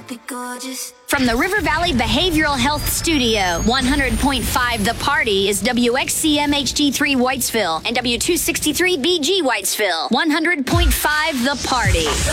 be gorgeous. From the River Valley Behavioral Health Studio, 100.5 The Party is WXCMHD3 Whitesville and W263BG Whitesville. 100.5 The Party.